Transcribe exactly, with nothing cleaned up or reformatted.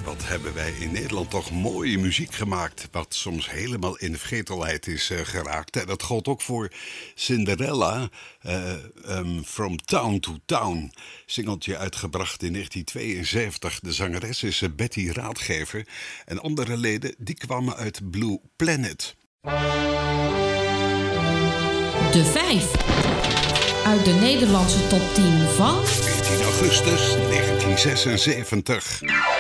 Wat hebben wij in Nederland toch mooie muziek gemaakt, wat soms helemaal in de vergetelheid is uh, geraakt. En dat gold ook voor Cinderella, uh, um, From Town to Town. Singeltje uitgebracht in negentien tweeënzeventig. De zangeres is uh, Betty Raadgever. En andere leden die kwamen uit Blue Planet. De vijf uit de Nederlandse top tien van veertien augustus negentien zesenzeventig.